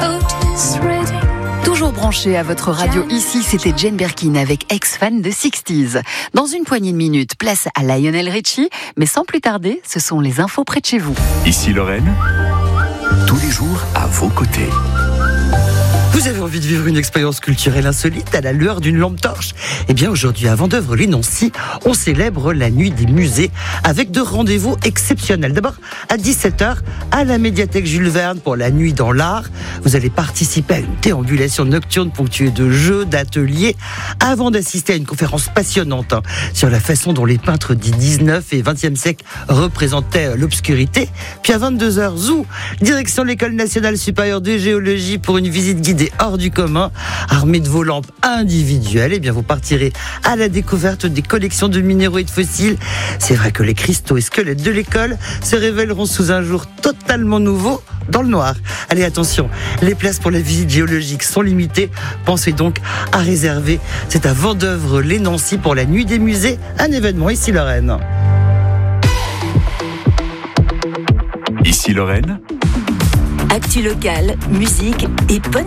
Otis Redding. Toujours branché à votre radio ici, c'était Jane Birkin avec ex-fan de 60s. Dans une poignée de minutes, place à Lionel Richie, mais sans plus tarder, ce sont les infos près de chez vous. Ici Lorraine, tous les jours à vos côtés. Vous avez envie de vivre une expérience culturelle insolite à la lueur d'une lampe torche ? Eh bien aujourd'hui à Vendeuvre-les-Nancy, on célèbre la nuit des musées avec deux rendez-vous exceptionnels. D'abord à 17h à la médiathèque Jules Verne pour la nuit dans l'art. Vous allez participer à une déambulation nocturne ponctuée de jeux, d'ateliers, avant d'assister à une conférence passionnante sur la façon dont les peintres du 19 et 20e siècle représentaient l'obscurité. Puis à 22h, zou, direction l'École nationale supérieure de géologie pour une visite guidée hors du commun, armé de vos lampes individuelles. Et bien vous partirez à la découverte des collections de minéraux et de fossiles. C'est vrai que les cristaux et squelettes de l'école se révéleront sous un jour totalement nouveau dans le noir. Allez, attention, les places pour la visite géologique sont limitées. Pensez donc à réserver. C'est à Vendeuvre-les-Nancy pour la nuit des musées, un événement ici Lorraine. Ici Lorraine, Actu locale, musique et bonne